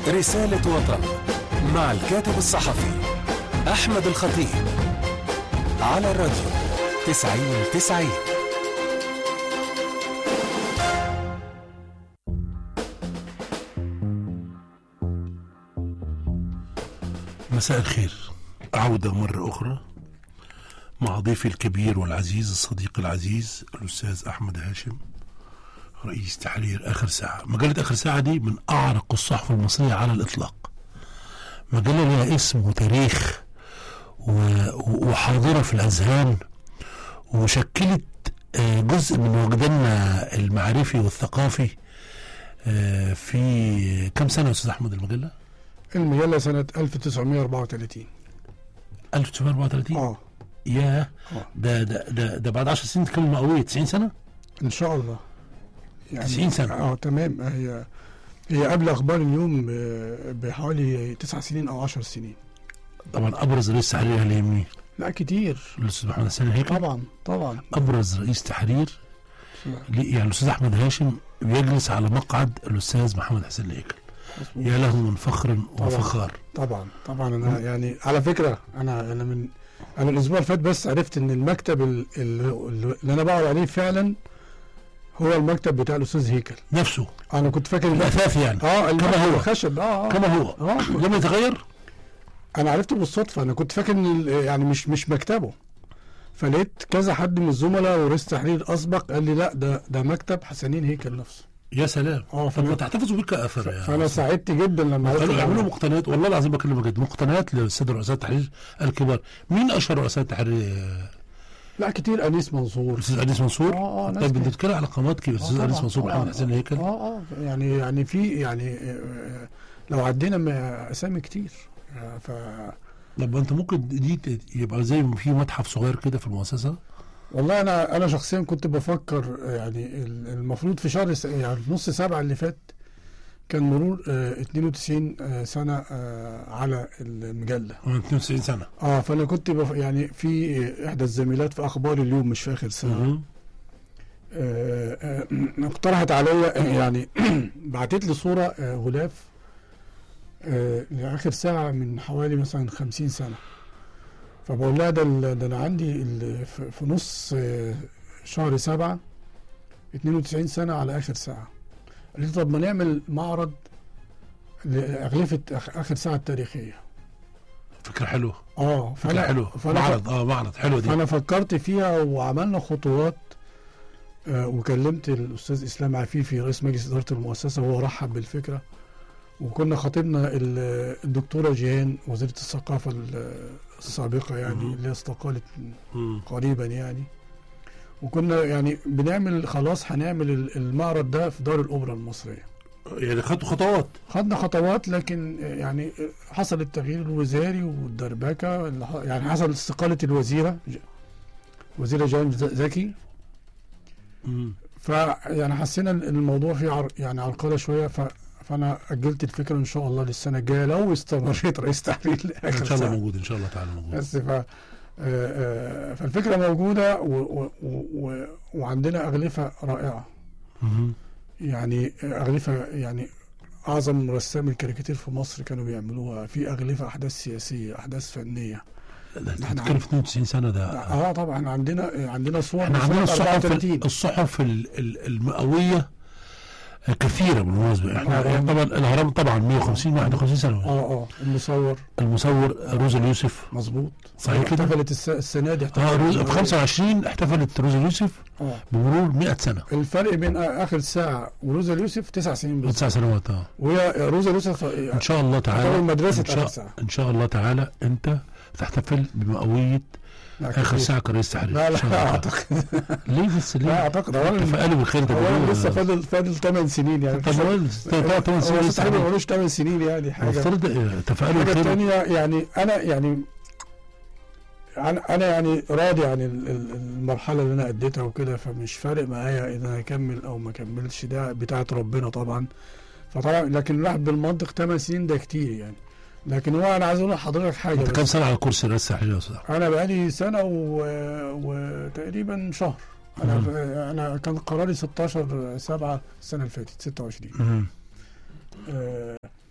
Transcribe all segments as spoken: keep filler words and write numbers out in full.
رسالة وطن مع الكاتب الصحفي أحمد الخطيب على الراديو تسعين تسعين. مساء الخير، عودة مرة أخرى مع ضيفي الكبير والعزيز الصديق العزيز الأستاذ أحمد هاشم، رئيس تحرير آخر ساعة. مجلة آخر ساعة دي من أعرق الصحف المصرية على الإطلاق، مجلة لها اسم وتاريخ وحاضرة في الأذهان، وشكلت جزء من وجداننا المعرفي والثقافي في كم سنة يا أستاذ أحمد المجلة؟ المجلة سنة ألف وتسعمائة وأربعة وثلاثين. ألف وتسعمائة وأربعة وثلاثين؟ اه ياه، ده ده ده ده بعد عشر سنين تكمل مئوية تسعين سنة؟ إن شاء الله يعني تسعين سنة. اه تمام. هي هي قبل أخبار اليوم بحوالي تسع سنين أو عشر سنين. طبعا أبرز رئيس تحرير اللي يهمني لا كتير، الأستاذ محمد حسين هيكل. طبعا طبعا أبرز رئيس تحرير يعني الأستاذ أحمد هاشم بيجلس على مقعد الأستاذ محمد حسين هيكل. يا له من فخر وفخار. طبعا طبعا انا يعني على فكره انا انا من انا الاسبوع اللي فات بس عرفت ان المكتب اللي, اللي انا بقعد عليه فعلا هو المكتب بتاع الاستاذ هيكل نفسه. انا كنت فاكر الاساس يعني اه كما هو خشب اه, آه. كما هو اه لم يتغير. انا عرفته بالصدفه، انا كنت فاكر ان يعني مش مش مكتبه، فلقيت كذا حد من الزملاء ورئيس تحرير اسبق قال لي لا ده ده مكتب حسنين هيكل نفسه. يا سلام. اه فانا تحتفظوا بك اثر يعني. فانا سعدت جدا لما قالوا يعملوا مقتنيات، والله العظيم بكلمك جد، مقتنيات للساده رؤساء التحرير الكبار. مين اشهر رؤساء التحرير؟ لا كتير، انيس منصور، الاستاذ انيس منصور. اه اه طيب بنتكلم على قامات كبيره، الاستاذ انيس منصور، محمد حسين هيكل. اه اه يعني يعني في يعني آه لو عدينا اسامي كتير. آه ف طب انت ممكن دي يبقى زي في متحف صغير كده في المؤسسه؟ والله انا انا شخصيا كنت بفكر يعني المفروض في شهر يعني نص سبعة اللي فات كان مرور اه اثنين وتسعين اه سنه اه على المجله. اه اثنين وتسعين سنه. اه فانا كنت بف يعني في احدى الزميلات في اخبار اليوم مش في اخر سنه اه اه اقترحت عليا يعني بعتت لي صوره اه غلاف اه لاخر ساعه من حوالي مثلا خمسين سنه، فبقول لها ده ده انا عندي في نص شهر سبعة اثنين وتسعين سنة على اخر ساعة. قالت لي طب ما نعمل معرض لأغلفة اخر ساعة التاريخية. فكرة حلوة. اه فكرة حلوة. معرض اه معرض حلوة دي. فانا فكرت فيها وعملنا خطوات آه وكلمت الاستاذ اسلام عفيفي رئيس مجلس ادارة المؤسسة وهو رحب بالفكرة، وكنا خاطبنا الدكتورة جيهان وزيرة الثقافة السابقة يعني اللي استقالت قريبا يعني، وكنا يعني بنعمل خلاص هنعمل المعرض ده في دار الأوبرا المصرية. يعني خدوا خطوات خدنا خطوات لكن يعني حصل التغيير الوزاري والدربكة، يعني حصل استقالة الوزيرة وزيرة جيهان زكي، فيعني حسينا الموضوع فيه عر يعني عرقلة شوية، ف فانا اجلت الفكره ان شاء الله للسنه الجايه لو استمريت رئيس تحرير لاخر ان شاء الله موجود ان شاء الله تعالى موجود. بس ف فالفكره موجوده و... و... و... وعندنا اغلفه رائعه. يعني اغلفه يعني اعظم رسامي الكاريكاتير في مصر كانوا بيعملوها في اغلفه احداث سياسيه، احداث فنيه. احنا بنتكلم في اثنين وتسعين سنه ده. اه طبعا عندنا عندنا صور. احنا عندنا الصحف الصحف المئويه كثيرة بالمناسبة. احنا طبعا الهرم طبعا مئة وخمسين واحد وخمسين سنة. اه اه المصور المصور روزا اليوسف. مظبوط صحيح كده. احتفلت السنة دي اه روزا في خمسة وعشرين احتفلت روزا اليوسف اه بمرور مئة سنة. الفرق بين اخر ساعة وروزا اليوسف تسع سنين بس. تسع سنوات اه. وهي روزا اليوسف ان شاء الله تعالى مدرسة إن شاء, آخر ساعة. ان شاء الله تعالى انت تحتفل بمئوية اخر ساعه كرئيس تحرير. لا لا اعتقد. ليه بس ليه؟ لا اعتقد اولا فقالوا بالخير ده اولا لسه فاضل فاضل ثمان سنين يعني. طب ثمان سنين لسه ما بقولوش ثمان سنين يعني حاجه. المفروض تفائلوا بالخير. الحاجه الثانيه يعني انا يعني انا انا يعني راضي عن المرحله اللي انا اديتها وكده، فمش فارق معايا اذا اكمل او ما اكملش، ده بتاعت ربنا طبعا. فطبعا لكن الواحد بالمنطق ثمان سنين ده كتير يعني. لكن هو انا عايز اقول لحضرتك حاجه. انت كام سنه على كرسي رئيس التحرير يا استاذ؟ انا بقالي سنه و... وتقريبا شهر. انا مم. انا كان قراري ستاشر سبعة السنه اللي فاتت ستة وعشرين. آه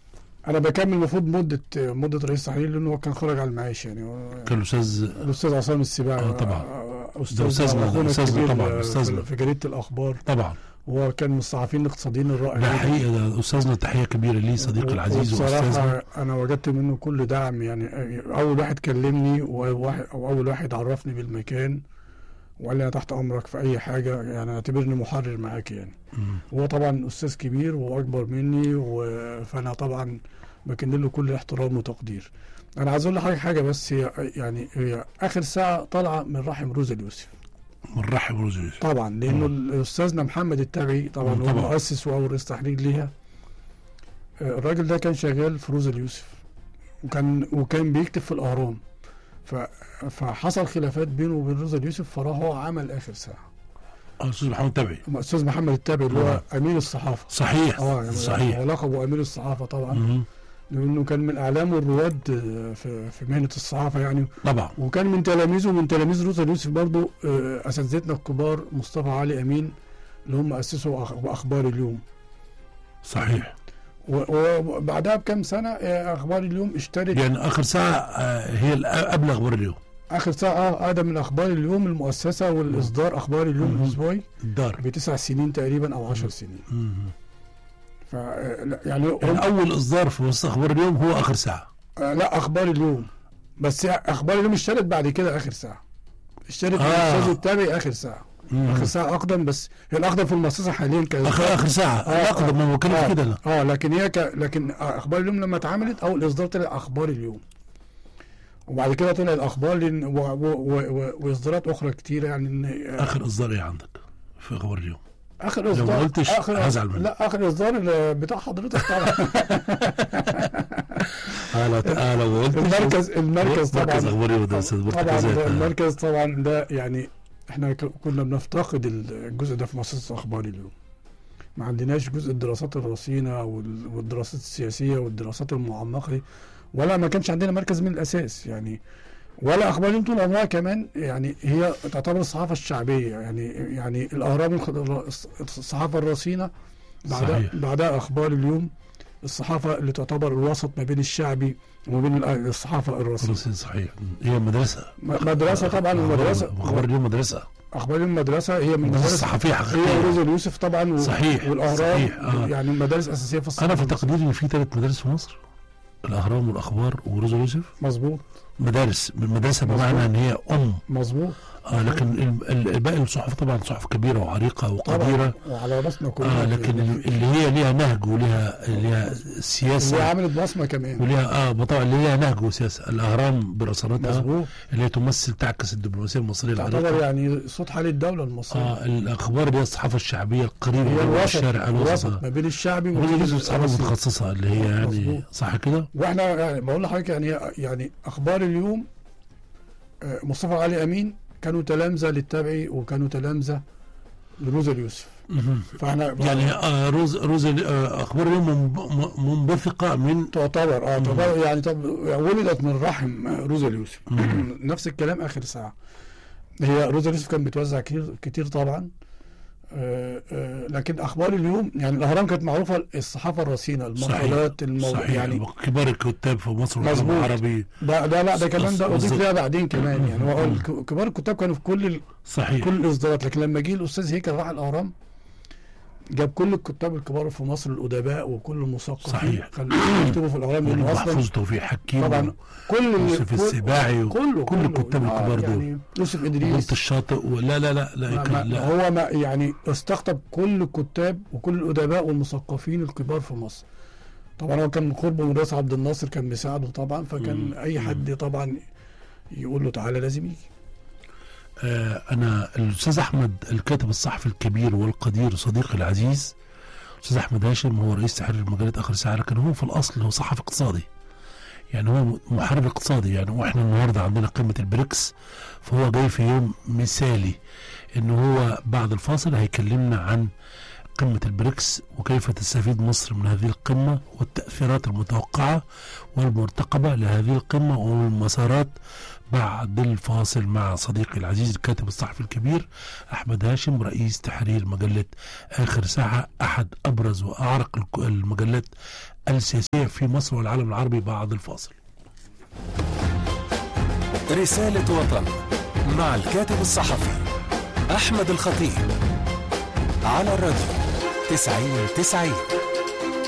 انا بكمل المفروض مده مده رئيس تحرير، لانه هو كان خرج على المعاش يعني. كان الاستاذ الاستاذ عصام السباعي. اه طبعا. استاذ استاذنا استاذنا طبعا استاذنا في جريده الاخبار طبعا. وهو كان من الصحفيين الاقتصاديين الرائعين. ده حقيقه، ده استاذنا تحيه كبيره ليه، صديقي العزيز واستاذنا. انا وجدت منه كل دعم يعني. اول واحد كلمني واحد او اول واحد عرفني بالمكان وقال لي انا تحت امرك في اي حاجه، يعني اعتبرني محرر معاك يعني. هو طبعا استاذ كبير واكبر مني، فانا طبعا بكن له كل احترام وتقدير. انا عايز اقول لحضرتك حاجه بس، هي يعني هي اخر ساعه طالعه من رحم روزا اليوسف. من رحم روزا اليوسف طبعا، لانه استاذنا محمد التبعي طبعا هو المؤسس واول رئيس تحرير ليها. الراجل ده كان شغال في روزا اليوسف، وكان وكان بيكتب في الاهرام، فحصل خلافات بينه وبين روزا اليوسف، فراح هو عمل اخر ساعه. الاستاذ محمد التبعي الاستاذ محمد التبعي اللي هو امين الصحافه. صحيح اه يعني صحيح. هو لقبه امين الصحافه طبعا. مم. لانه كان من اعلام الرواد في في مهنه الصحافه يعني. طبعا. وكان من تلاميذه ومن تلاميذ روزا اليوسف برضه اساتذتنا الكبار مصطفى علي امين اللي هم اسسوا اخبار اليوم. صحيح. وبعدها بكم سنه اخبار اليوم اشترت، يعني اخر ساعه هي قبل اخبار اليوم. اخر ساعه ادم من اخبار اليوم المؤسسه والاصدار اخبار اليوم الاسبوعي الدار بتسع سنين تقريبا او عشر سنين. مم. ف يعني, يعني اول اصدار في وسط اخبار اليوم هو اخر ساعه. لا اخبار اليوم، بس اخبار اليوم اشترت بعد كده اخر ساعه. اشترت آه. الاستاذ التابعي اخر ساعه. مم. اخر ساعه اقدم، بس هي الاقدم في المؤسسه حاليا كانت اخر اخر ساعه. آه الاقدم ما هو كان آه كده. اه لكن هي ك... لكن اخبار اليوم لما اتعملت اول اصدار طلع اخبار اليوم، وبعد كده طلع الاخبار لن... و... و... و... واصدارات اخرى كتيره يعني. إن... اخر اصدار ايه عندك في اخبار اليوم؟ اخر اصدار لو ما قلتش آخر... هزعل منك. لا اخر اصدار بتاع حضرتك طبعا. اه اه لو ما قلتش المركز المركز طبعا مركز اخبار اليوم ده طبعا ده المركز طبعا ده يعني احنا كنا بنفتقد الجزء ده في مؤسسه اخبار اليوم. ما عندناش جزء الدراسات الرصينه والدراسات السياسيه والدراسات المعمقه، ولا ما كانش عندنا مركز من الاساس يعني. ولا اخبار اليوم طول عمرها كمان يعني هي تعتبر الصحافه الشعبيه يعني. يعني الاهرام الصحافه الرصينه، بعدها بعدها اخبار اليوم الصحافه اللي تعتبر الوسط ما بين الشعبي وما بين الصحافه الرصينه. صحيح. هي مدرسه مدرسه طبعا. ومدرسه اخبار اليوم مدرسه. اخبار اليوم مدرسه، هي من المدارس الصحفيه حقيقيه. هي روزا اليوسف طبعا. صحيح. والاهرام صحيح. آه. يعني مدارس اساسيه في الصحافه. انا في تقديري ان في ثلاث مدارس في مصر: الاهرام والاخبار وروزا اليوسف. مظبوط. مدارس المدرسه بمعنى ان هي ام. مظبوط. اه لكن الباقي الصحف طبعا صحف كبيره وعريقه وقديره وعلى راسنا كلنا. اه لكن اللي هي ليها نهج وليها ليها سياسه، اللي عملت بصمه كمان وليها اه طبعا اللي ليها نهج وسياسه. الاهرام برصانتها مظبوط، اللي هي تمثل تعكس الدبلوماسيه المصريه العريقه، تعتبر يعني صوت حال الدوله المصريه. اه الاخبار اللي هي الصحافه الشعبيه القريبه من الشارع الوسط ما بين الشعبي وما بين الصحافه المتخصصه اللي هي يعني مظبوط. صح كده. واحنا يعني بقول لحضرتك يعني يعني اخبار اليوم مصطفى علي امين كانوا تلامذه للتبعي وكانوا تلامذه لروزا اليوسف. فاحنا يعني آه روز روز آه اخبار اليوم منبثقه من تعتبر اه تعتبر يعني طب ولدت من رحم روزا اليوسف. نفس الكلام اخر ساعه. هي روزا اليوسف كانت بتوزع كتير كتير طبعا. آه آه لكن اخبار اليوم يعني الاهرام كانت معروفه الصحافه الرصينه، المقالات الموضوع يعني كبار الكتاب في مصر والعالم العربي. ده ده لا ده كمان ده اضيف ليها بعدين كمان يعني. هو كبار الكتاب كانوا في كل ال... صحيح كل الاصدارات. لكن لما جه الاستاذ هيكل راح الاهرام جاب كل الكتاب الكبار في مصر الادباء وكل المثقفين يكتبوا في الاهرام. يعني محفوظ توفيق حكيم طبعا كل يوسف السباعي كل كل الكتاب الكبار دول يعني يوسف ادريس الشاطئ ولا لا لا لا, ما لا هو ما يعني استقطب كل الكتاب وكل الادباء والمثقفين الكبار في مصر. طبعا هو كان قربه من رئيس عبد الناصر كان بيساعده طبعا، فكان مم. اي حد طبعا يقول له تعالى لازم يجي. آه أنا الأستاذ أحمد الكاتب الصحفي الكبير والقدير صديقي العزيز الأستاذ أحمد هاشم هو رئيس تحرير مجلة آخر ساعة، لكن هو في الأصل هو صحفي اقتصادي، يعني هو محرر اقتصادي يعني. وإحنا النهاردة عندنا قمة البريكس، فهو جاي في يوم مثالي إنه هو بعد الفاصل هيكلمنا عن قمة البريكس وكيف تستفيد مصر من هذه القمة والتأثيرات المتوقعة والمرتقبة لهذه القمة والمسارات بعد الفاصل مع صديقي العزيز الكاتب الصحفي الكبير أحمد هاشم رئيس تحرير مجلة آخر ساعة، أحد أبرز وأعرق المجلات السياسية في مصر والعالم العربي. بعد الفاصل رسالة وطن مع الكاتب الصحفي أحمد الخطيب على الراديو تسعين تسعين.